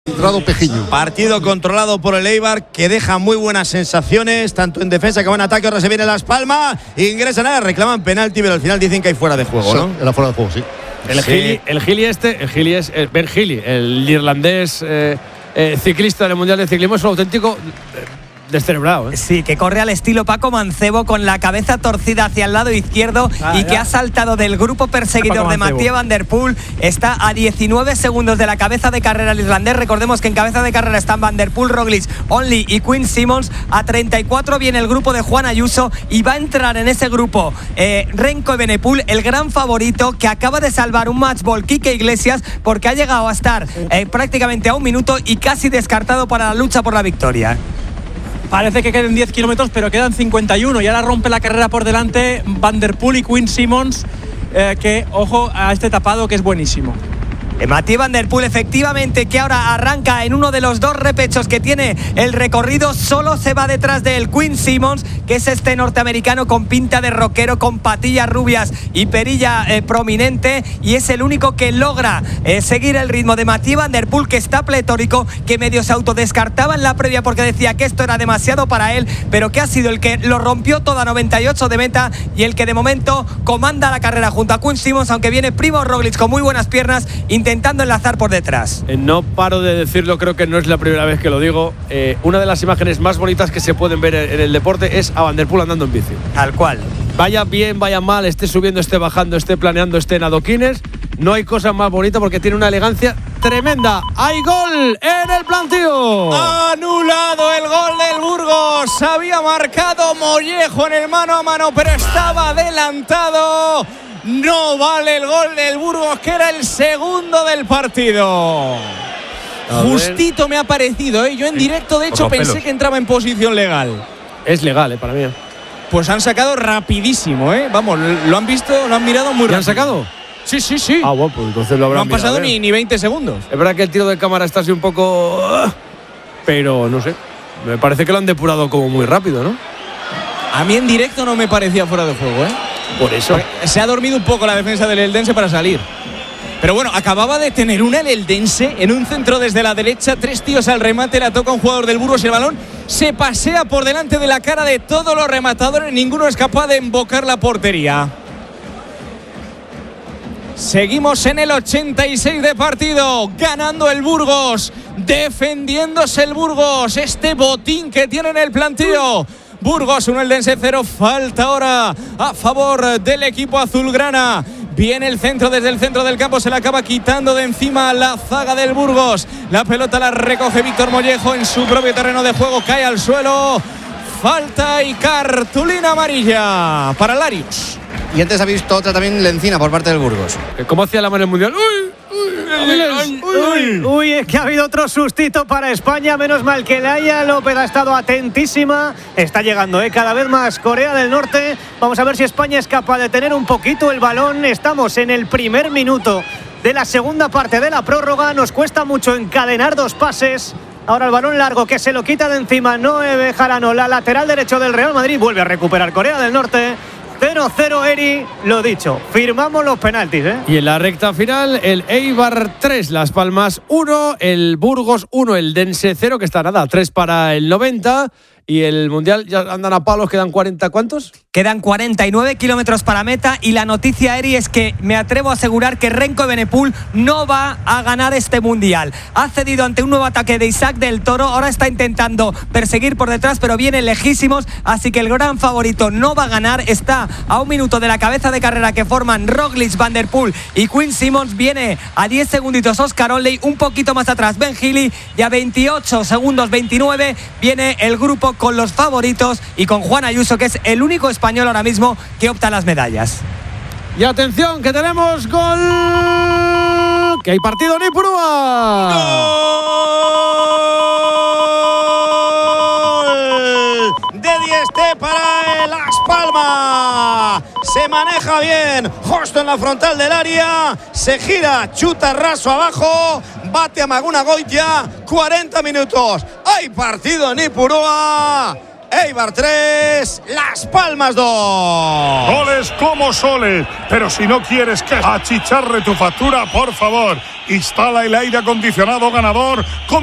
Pejiño. Partido controlado por el Eibar, que deja muy buenas sensaciones, tanto en defensa como en ataque. Ahora se viene Las Palmas, ingresan a reclaman penalti, pero al final dicen que hay fuera de juego, ¿no? Era fuera de juego, sí. El Gili es Ben Gili, el irlandés ciclista del Mundial de Ciclismo, es un auténtico descerebrado, ¿eh? Sí, que corre al estilo Paco Mancebo con la cabeza torcida hacia el lado izquierdo que ha saltado del grupo perseguidor de Mathieu Van Der Poel. Está a 19 segundos de la cabeza de carrera el irlandés. Recordemos que en cabeza de carrera están Van Der Poel, Roglic, Only y Quinn Simmons. A 34 viene el grupo de Juan Ayuso y va a entrar en ese grupo Remco Evenepoel, el gran favorito que acaba de salvar un match ball, Quique Iglesias, porque ha llegado a estar prácticamente a un minuto y casi descartado para la lucha por la victoria. Parece que quedan 10 kilómetros, pero quedan 51 y ahora rompe la carrera por delante Van Der Poel y Quinn Simmons, que ojo a este tapado que es buenísimo. Mathieu Van Der Poel, efectivamente, que ahora arranca en uno de los dos repechos que tiene el recorrido. Solo se va detrás de él Quinn Simmons, que es este norteamericano con pinta de rockero, con patillas rubias y perilla prominente, y es el único que logra seguir el ritmo de Mathieu Van Der Poel, que está pletórico, que medio se autodescartaba en la previa porque decía que esto era demasiado para él, pero que ha sido el que lo rompió toda 98 de meta y el que de momento comanda la carrera junto a Quinn Simmons, aunque viene Primož Roglic con muy buenas piernas intentando enlazar por detrás. No paro de decirlo, creo que no es la primera vez que lo digo. Una de las imágenes más bonitas que se pueden ver en el deporte es a Van Der Poel andando en bici. Tal cual. Vaya bien, vaya mal, esté subiendo, esté bajando, esté planeando, esté en adoquines. No hay cosa más bonita porque tiene una elegancia tremenda. ¡Hay gol en el plantío! Anulado el gol del Burgos. Había marcado Mollejo en el mano a mano, pero estaba adelantado. No vale el gol del Burgos, que era el segundo del partido. Justito me ha parecido, ¿eh? Yo en directo, de hecho, pensé que entraba en posición legal. Es legal, para mí. Pues han sacado rapidísimo, ¿eh? Vamos, lo han visto, lo han mirado muy rápido. ¿Ya han sacado? Sí, sí, sí. Ah, bueno, pues entonces lo habrán No han pasado mirado, ni 20 segundos. Es verdad que el tiro de cámara está así un poco... pero no sé. Me parece que lo han depurado como muy rápido, ¿no? A mí en directo no me parecía fuera de juego, ¿eh? Por eso. Se ha dormido un poco la defensa del Eldense para salir. Pero bueno, acababa de tener una el Eldense en un centro desde la derecha. 3 tíos al remate, la toca un jugador del Burgos y el balón se pasea por delante de la cara de todos los rematadores. Ninguno es capaz de embocar la portería. Seguimos en el 86 de partido, ganando el Burgos, defendiéndose el Burgos, este botín que tiene en el plantío. Burgos 1, Eldense 0, falta ahora a favor del equipo azulgrana. Viene el centro desde el centro del campo, se la acaba quitando de encima la zaga del Burgos. La pelota la recoge Víctor Mollejo en su propio terreno de juego, cae al suelo. Falta y cartulina amarilla para Larios. Y antes ha visto otra también Lencina por parte del Burgos. ¿Cómo hacía la mano en el Mundial? Uy, es que ha habido otro sustito para España. Menos mal que Laia López ha estado atentísima. Está llegando cada vez más Corea del Norte. Vamos a ver si España es capaz de tener un poquito el balón. Estamos en el primer minuto de la segunda parte de la prórroga. Nos cuesta mucho encadenar 2 pases. Ahora el balón largo que se lo quita de encima Noé Bejarano, la lateral derecho del Real Madrid. Vuelve a recuperar Corea del Norte. 0-0, Eri, lo dicho, firmamos los penaltis, ¿eh? Y en la recta final, el Eibar 3, Las Palmas 1, el Burgos 1, el Eldense 0, que está nada, 3 para el 90. Y el Mundial ya andan a palos, quedan 40, ¿cuántos? Quedan 49 kilómetros para meta y la noticia, Eri, es que me atrevo a asegurar que Remco Evenepoel no va a ganar este Mundial. Ha cedido ante un nuevo ataque de Isaac del Toro, ahora está intentando perseguir por detrás, pero viene lejísimos, así que el gran favorito no va a ganar. Está a un minuto de la cabeza de carrera que forman Roglic, Van Der Poel y Quinn Simmons. Viene a 10 segunditos Oscar Onley, un poquito más atrás Ben Gili, y a 28 segundos, 29, viene el grupo con los favoritos y con Juan Ayuso, que es el único español ahora mismo que opta a las medallas. Y atención, que tenemos gol, que hay partido en Ipurúa. ¡Gol de Dieste para Las Palmas! Se maneja bien, justo en la frontal del área, se gira, chuta raso abajo, bate a Maguna Goitia. 40 minutos, hay partido en Ipurúa. Eibar 3, Las Palmas 2. Goles como soles, pero si no quieres que achicharre tu factura, por favor, instala el aire acondicionado ganador con